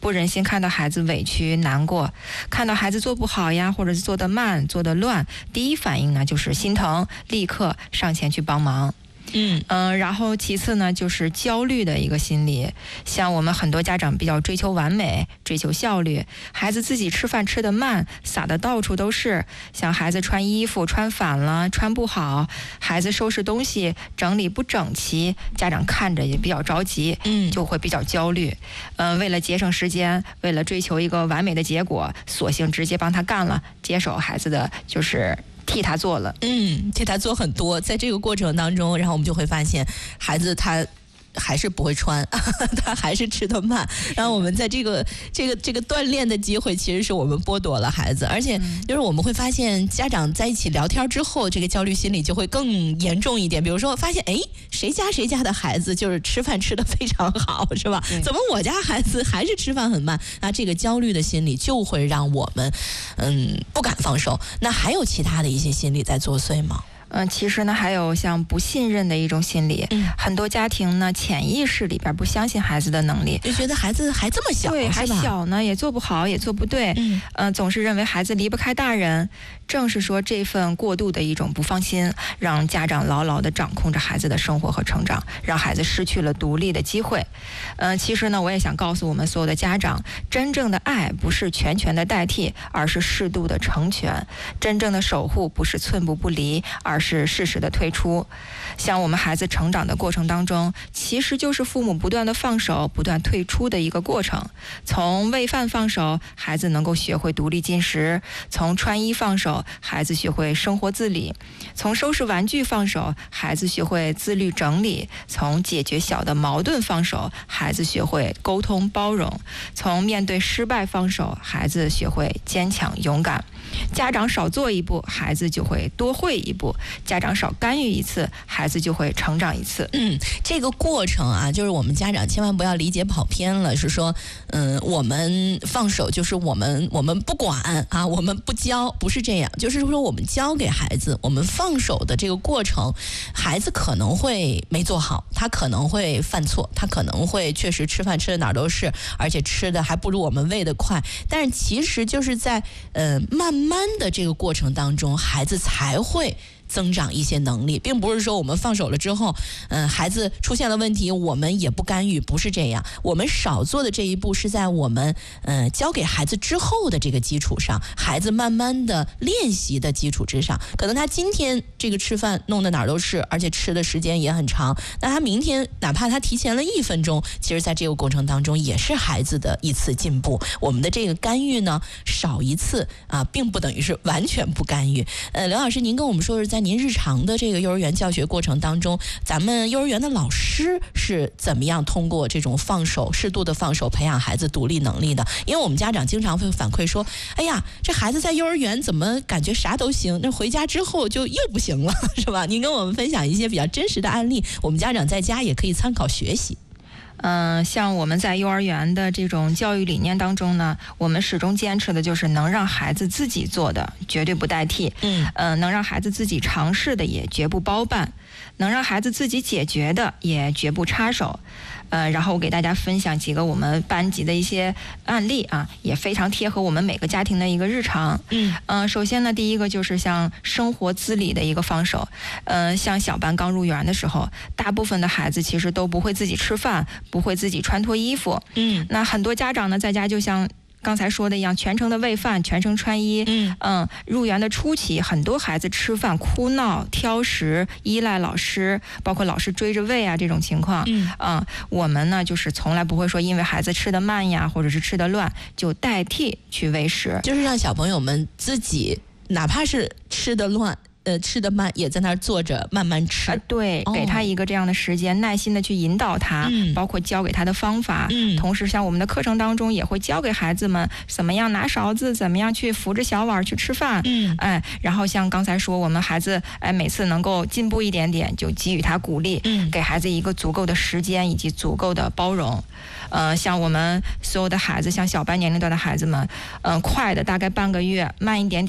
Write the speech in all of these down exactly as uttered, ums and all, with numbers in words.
不忍心看到孩子委屈难过，看到孩子做不好呀，或者是做得慢、做得乱，第一反应呢就是心疼，立刻上前去帮忙。 嗯嗯、呃，然后其次呢，就是焦虑的一个心理。像我们很多家长比较追求完美，追求效率，孩子自己吃饭吃得慢，撒得到处都是。像孩子穿衣服穿反了，穿不好，孩子收拾东西整理不整齐，家长看着也比较着急， 嗯， 就会比较焦虑。嗯、呃，为了节省时间，为了追求一个完美的结果，索性直接帮他干了，接手孩子的就是替他做了。 嗯，替他做很多，在这个过程当中，然后我们就会发现孩子他还是不会穿，他还是吃得慢。然后我们在这个这个这个锻炼的机会，其实是我们剥夺了孩子，而且就是我们会发现，家长在一起聊天之后，这个焦虑心理就会更严重一点。比如说，发现哎，谁家谁家的孩子就是吃饭吃得非常好，是吧？怎么我家孩子还是吃饭很慢？那这个焦虑的心理就会让我们嗯不敢放手。那还有其他的一些心理在作祟吗？ 嗯，其实呢，还有像不信任的一种心理， 嗯， 很多家庭呢，潜意识里边不相信孩子的能力， 就觉得孩子还这么小， 对，还小呢，也做不好，也做不对， 嗯， 呃，总是认为孩子离不开大人。正是说这份过度的一种不放心，让家长牢牢地掌控着孩子的生活和成长，让孩子失去了独立的机会。呃，其实呢，我也想告诉我们所有的家长，真正的爱不是全权的代替，而是适度的成全；真正的守护不是寸步不离，而是适时的退出。像我们孩子成长的过程当中，其实就是父母不断的放手、不断退出的一个过程。从喂饭放手，孩子能够学会独立进食；从穿衣放手，孩子学会生活自理；从收拾玩具放手，孩子学会自律整理；从解决小的矛盾放手，孩子学会沟通包容；从面对失败放手，孩子学会坚强勇敢。家长少做一步，孩子就会多会一步；家长少干预一次，孩子就会成长一次。 嗯，这个过程啊，就是我们家长千万不要理解跑偏了，是说，嗯，我们放手就是我们我们不管啊，我们不教，不是这样，就是说我们教给孩子，我们放手的这个过程，孩子可能会没做好，他可能会犯错，他可能会确实吃饭吃的哪儿都是，而且吃的还不如我们喂得快，但是其实就是在呃慢慢的这个过程当中，孩子才会增长一些能力，并不是说我们放手了之后，嗯、呃，孩子出现了问题，我们也不干预，不是这样。我们少做的这一步是在我们呃教给孩子之后的这个基础上，孩子慢慢的练习的基础之上，可能他今天这个吃饭弄得哪儿都是，而且吃的时间也很长，那他明天哪怕他提前了一分钟，其实在这个过程当中也是孩子的一次进步。我们的这个干预呢，少一次啊，并不等于是完全不干预。呃，刘老师，您跟我们说是在您日常的这个幼儿园教学过程当中，咱们幼儿园的老师是怎么样通过这种放手、适度的放手，培养孩子独立能力的？因为我们家长经常会反馈说，哎呀，这孩子在幼儿园怎么感觉啥都行，那回家之后就又不行了，是吧？您跟我们分享一些比较真实的案例，我们家长在家也可以参考学习。 嗯、呃，像我们在幼儿园的这种教育理念当中呢，我们始终坚持的就是能让孩子自己做的绝对不代替， 嗯， 呃，能让孩子自己尝试的也绝不包办，能让孩子自己解决的也绝不插手。呃，然后我给大家分享几个我们班级的一些案例啊，也非常贴合我们每个家庭的一个日常。 嗯， 呃，首先呢，第一个就是像生活自理的一个放手。呃，像小班刚入园的时候，大部分的孩子其实都不会自己吃饭，不会自己穿脱衣服。 嗯， 那很多家长呢，在家就像刚才说的一样，全程的喂饭，全程穿衣。 嗯嗯，入园的初期，很多孩子吃饭哭闹、挑食、依赖老师，包括老师追着喂啊这种情况。 嗯嗯，我们呢就是从来不会说因为孩子吃得慢呀，或者是吃得乱，就代替去喂食， 就是让小朋友们自己，哪怕是吃得乱。呃，吃得慢，也在那儿坐着慢慢吃。 呃、对、哦，给他一个这样的时间，耐心的去引导他， 嗯、 包括教给他的方法。 嗯， 同时，像我们的课程当中也会教给孩子们怎么样拿勺子，怎么样去扶着小碗去吃饭。 嗯， 哎，然后像刚才说，我们孩子哎每次能够进步一点点，就给予他鼓励， 嗯， 给孩子一个足够的时间以及足够的包容。呃，像我们所有的孩子，像小班年龄段的孩子们，嗯、呃，快的大概半个月，慢一点点。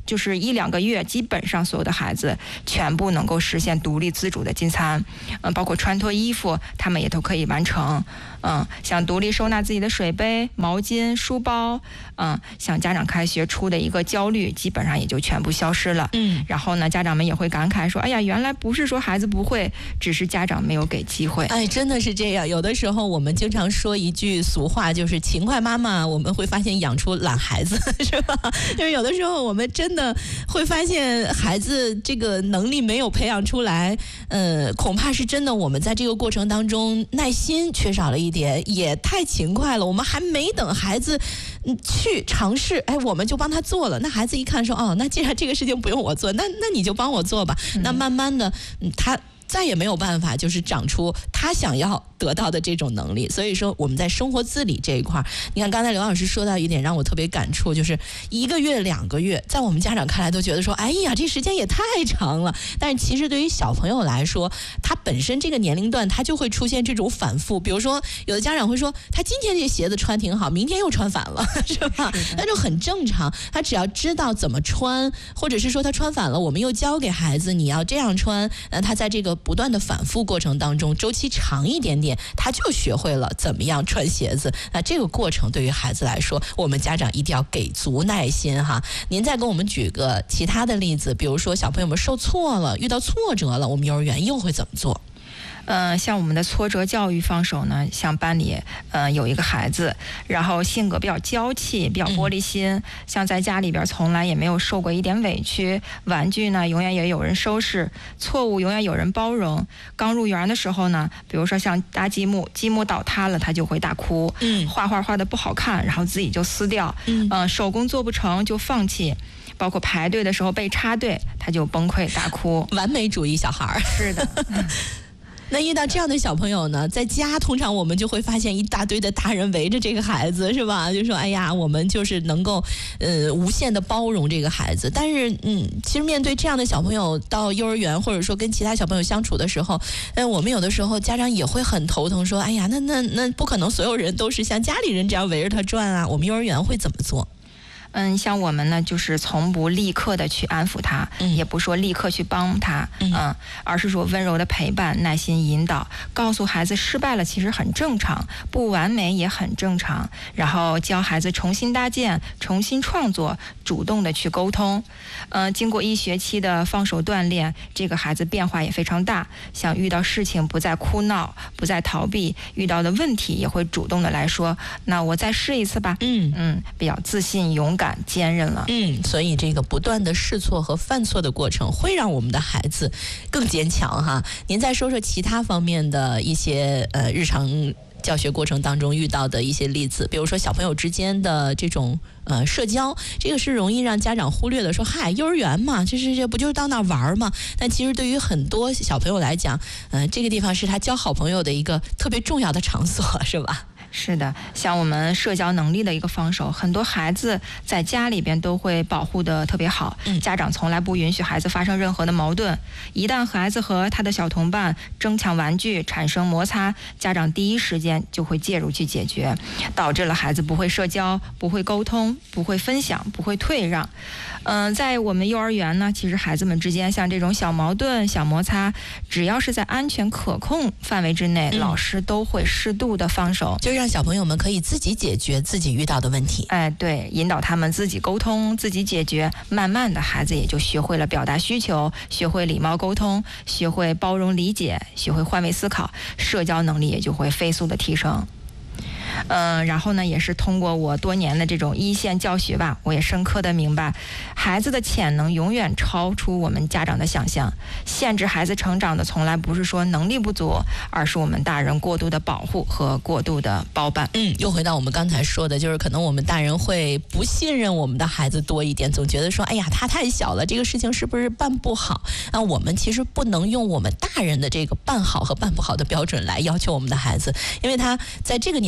就是一两个月，基本上所有的孩子全部能够实现独立自主的进餐，嗯，包括穿脱衣服，他们也都可以完成。嗯，像独立收纳自己的水杯、毛巾、书包，嗯，像家长开学出的一个焦虑，基本上也就全部消失了。 嗯， 然后呢，家长们也会感慨说：“哎呀，原来不是说孩子不会，只是家长没有给机会。” 哎，真的是这样。有的时候我们经常说一句俗话，就是“勤快妈妈”，我们会发现养出懒孩子，是吧？就是有的时候我们真的会发现孩子这个能力没有培养出来，呃，恐怕是真的我们在这个过程当中耐心缺少了一点，也太勤快了。我们还没等孩子去尝试，哎，我们就帮他做了。那孩子一看说，哦，那既然这个事情不用我做，那那你就帮我做吧。嗯、那慢慢的，嗯、他再也没有办法就是长出他想要得到的这种能力。所以说我们在生活自理这一块，你看刚才刘老师说到一点让我特别感触，就是一个月两个月在我们家长看来都觉得说，哎呀，这时间也太长了。但是其实对于小朋友来说，他本身这个年龄段他就会出现这种反复。比如说有的家长会说，他今天这鞋子穿挺好，明天又穿反了，是吧？那就很正常。他只要知道怎么穿，或者是说他穿反了，我们又教给孩子你要这样穿，那他在这个不断的反复过程当中，周期长一点点，他就学会了怎么样穿鞋子。那这个过程对于孩子来说，我们家长一定要给足耐心哈。您再给我们举个其他的例子，比如说小朋友们受挫了，遇到挫折了，我们幼儿园又会怎么做？ 嗯、呃，像我们的挫折教育放手呢，像班里呃有一个孩子，然后性格比较娇气，比较玻璃心，嗯、像在家里边从来也没有受过一点委屈，玩具呢永远也有人收拾，错误永远有人包容。刚入园的时候呢，比如说像搭积木，积木倒塌了，他就会大哭，嗯，画画画的不好看，然后自己就撕掉，嗯、呃，手工做不成就放弃。包括排队的时候被插队，他就崩溃大哭。 完美主义小孩是的。 那遇到这样的小朋友呢，在家通常我们就会发现一大堆的大人围着这个孩子，是吧？就说哎呀，我们就是能够呃无限的包容这个孩子。但是嗯，其实面对这样的小朋友到幼儿园或者说跟其他小朋友相处的时候，嗯，我们有的时候家长也会很头疼，说哎呀，那那那不可能所有人都是像家里人这样围着他转啊。我们幼儿园会怎么做？ 嗯，像我们呢，就是从不立刻的去安抚他，嗯、也不说立刻去帮他，嗯，嗯而是说温柔的陪伴、耐心引导，告诉孩子失败了其实很正常，不完美也很正常，然后教孩子重新搭建、重新创作，主动的去沟通。嗯、呃，经过一学期的放手锻炼，这个孩子变化也非常大，像遇到事情不再哭闹，不再逃避，遇到的问题也会主动的来说，那我再试一次吧，嗯嗯，比较自信、勇敢。坚韧了， 嗯，所以这个不断的试错和犯错的过程，会让我们的孩子更坚强哈。您再说说其他方面的一些呃日常教学过程当中遇到的一些例子，比如说小朋友之间的这种呃社交，这个是容易让家长忽略的。说嗨，幼儿园嘛，这是这不就是到那玩嘛？但其实对于很多小朋友来讲，嗯、呃，这个地方是他交好朋友的一个特别重要的场所，是吧？ 是的，像我们社交能力的一个放手，很多孩子在家里边都会保护得特别好，嗯、家长从来不允许孩子发生任何的矛盾。一旦孩子和他的小同伴争抢玩具产生摩擦，家长第一时间就会介入去解决，导致了孩子不会社交、不会沟通、不会分享、不会退让。嗯、呃，在我们幼儿园呢，其实孩子们之间像这种小矛盾、小摩擦，只要是在安全可控范围之内，嗯、老师都会适度的放手， 就让小朋友们可以自己解决自己遇到的问题。 哎，对，引导他们自己沟通、自己解决，慢慢的孩子也就学会了表达需求，学会礼貌沟通，学会包容理解，学会换位思考，社交能力也就会飞速的提升。嗯、呃，然后呢，也是通过我多年的这种一线教学吧，我也深刻的明白，孩子的潜能永远超出我们家长的想象。限制孩子成长的，从来不是说能力不足，而是我们大人过度的保护和过度的包办。 嗯，又回到我们刚才说的，就是可能我们大人会不信任我们的孩子多一点，总觉得说，哎呀，他太小了，这个事情是不是办不好？那我们其实不能用我们大人的这个办好和办不好的标准来要求我们的孩子，因为他在这个年龄段。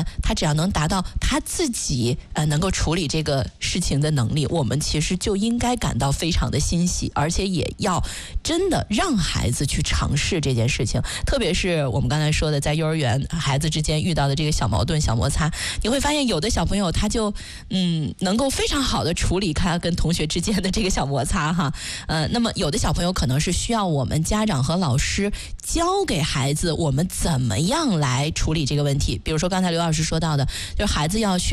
呢，他只要能达到他自己呃能够处理这个事情的能力，我们其实就应该感到非常的欣喜，而且也要真的让孩子去尝试这件事情。特别是我们刚才说的，在幼儿园孩子之间遇到的这个小矛盾、小摩擦，你会发现有的小朋友他就嗯能够非常好的处理他跟同学之间的这个小摩擦哈，呃，那么有的小朋友可能是需要我们家长和老师教给孩子我们怎么样来处理这个问题。比如说刚才刘老师说到的，就是孩子要学